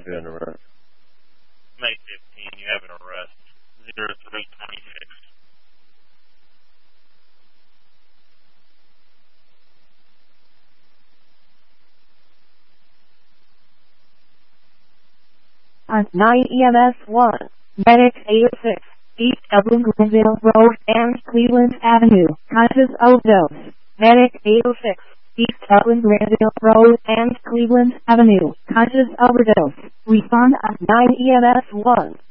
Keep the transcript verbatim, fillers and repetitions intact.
you an arrest? May fifteenth, you have an arrest. zero three twenty-six. On nine E M S one, Medic eight oh six, East Dublin Glenville Road and Cleveland Avenue, conscious overdose. Medic eight oh six, East Dublin Glenville Road and Cleveland Avenue, conscious overdose. Respond on nine E M S one.